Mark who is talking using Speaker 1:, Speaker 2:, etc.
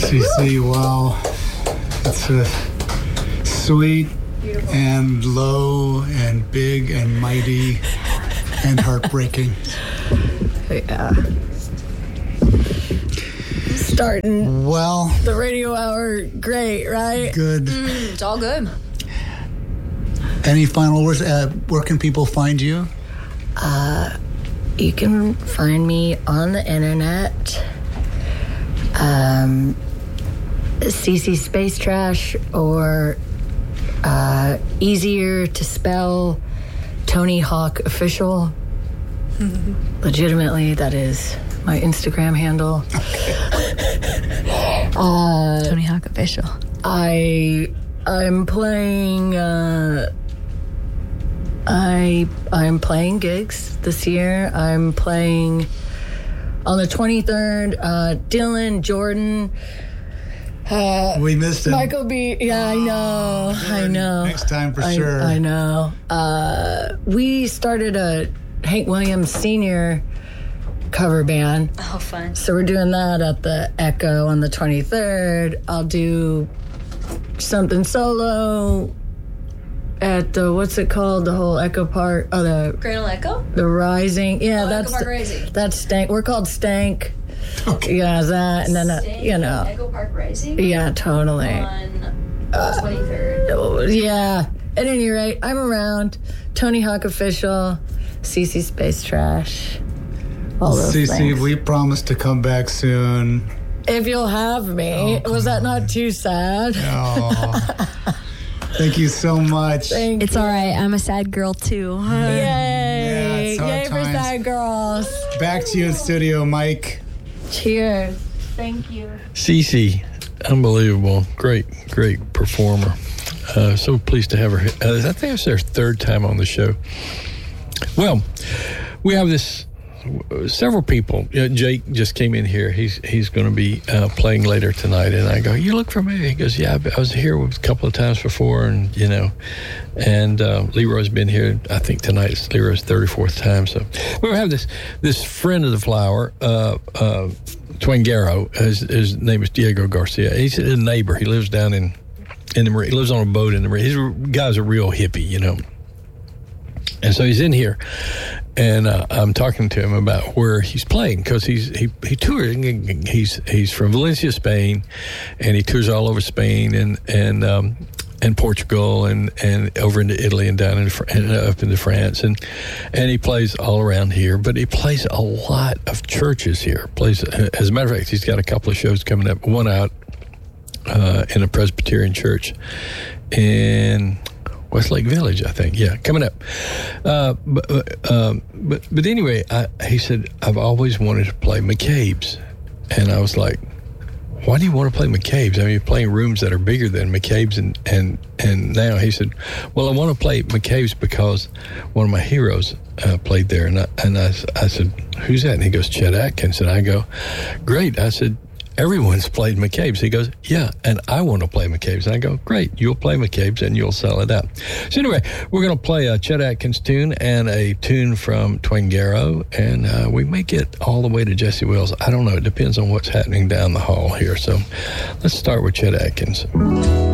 Speaker 1: CC, wow. It's a sweet and low and big and mighty and heartbreaking.
Speaker 2: Yeah. Starting the radio hour, great, right?
Speaker 1: Good.
Speaker 3: It's all good.
Speaker 1: Any final words? Where can people find you?
Speaker 2: You can find me on the internet. CC Space Trash, or easier to spell, Tony Hawk Official. Legitimately, that is my Instagram handle.
Speaker 3: Tony Hawk Official.
Speaker 2: I'm playing. I'm playing gigs this year. I'm playing on the 23rd. Dylan, Jordan.
Speaker 1: We missed him.
Speaker 2: Michael B. Yeah, I know.
Speaker 1: Next time for sure.
Speaker 2: I know. We started a Hank Williams Sr. cover band.
Speaker 3: Oh, fun.
Speaker 2: So we're doing that at the Echo on the 23rd. I'll do something solo at the, what's it called? The whole Echo Park. Oh, the
Speaker 3: Cradle Echo?
Speaker 2: The Rising. Yeah,
Speaker 3: Echo Park Rising.
Speaker 2: That's Stank. We're called Stank.
Speaker 1: Okay.
Speaker 2: Yeah, that. And then,
Speaker 3: Echo Park Rising?
Speaker 2: Yeah, totally.
Speaker 3: On the 23rd.
Speaker 2: Yeah. At any rate, I'm around. Tony Hawk Official, CC Space Trash. All those
Speaker 1: CC,
Speaker 2: things.
Speaker 1: we promise to come back soon.
Speaker 2: If you'll have me. Was that not too sad?
Speaker 1: Oh. Thank you so much.
Speaker 3: It's all right. I'm a sad girl, too.
Speaker 2: Yay.
Speaker 1: it's hard
Speaker 2: Yay for
Speaker 1: times.
Speaker 2: sad girls.
Speaker 1: Back to you in studio, Mike.
Speaker 2: Cheers. Thank you.
Speaker 4: Cece, unbelievable. Great performer. So pleased to have her. I think it's their third time on the show. Well, we have several people. Jake just came in here. He's going to be playing later tonight. And I go, you look familiar. He goes, yeah, I was here a couple of times before. And, and Leroy's been here. I think tonight is Leroy's 34th time. So we have this friend of the flower, Twangaro. His name is Diego Garcia. He's a neighbor. He lives down in the Marine. He lives on a boat in the Marine. His guy's a real hippie, And so he's in here, and I'm talking to him about where he's playing, because he toured. He's from Valencia, Spain, and he tours all over Spain and Portugal and over into Italy and down and up into France, and he plays all around here. But he plays a lot of churches here. As a matter of fact, he's got a couple of shows coming up. One out in a Presbyterian church in Westlake Village, I think. Yeah, coming up. But anyway, he said, I've always wanted to play McCabe's. And I was like, why do you want to play McCabe's? I mean, you're playing rooms that are bigger than McCabe's. And now he said, well, I want to play McCabe's because one of my heroes played there. And I said, who's that? And he goes, Chet Atkins. And I go, great. I said, everyone's played McCabe's. He goes, yeah, and I want to play McCabe's. And I go, great, you'll play McCabe's and you'll sell it out. So anyway, we're going to play a Chet Atkins tune and a tune from Twangaro, and we may get all the way to Jesse Wells. I don't know. It depends on what's happening down the hall here. So let's start with Chet Atkins.